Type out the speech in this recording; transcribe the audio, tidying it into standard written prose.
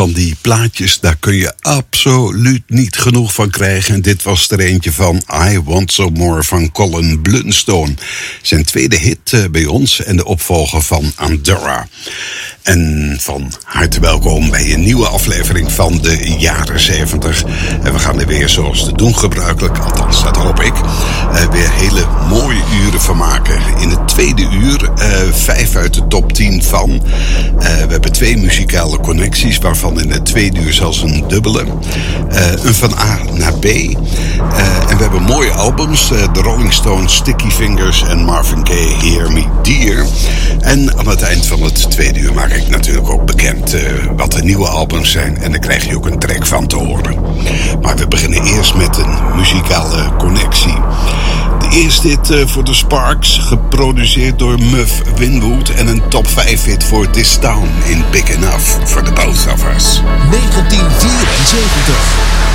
van die plaatjes, daar kun je absoluut niet genoeg van krijgen. En dit was er eentje van I Want Some More van Colin Blunstone. Zijn tweede hit bij ons en de opvolger van Andorra. En van harte welkom bij een nieuwe aflevering van de jaren 70. En we gaan er weer zoals te doen gebruikelijk, althans dat hoop ik, weer hele mooie uren van maken. In het tweede uur 5 uit de top 10 van. We hebben 2 muzikale connecties, waarvan in het tweede uur zelfs een dubbele. Een van A naar B. En we hebben mooie albums. De Rolling Stones, Sticky Fingers en Marvin Gaye, Hear Me Dear. En aan het eind van het tweede uur maak ik natuurlijk ook bekend wat de nieuwe albums zijn. En daar krijg je ook een track van te horen. Maar we beginnen eerst met een muzikale connectie. De eerste hit voor de Sparks, geproduceerd door Muff Winwood. En een top 5 hit voor This Town in Big Enough for the Both of Us. 1974.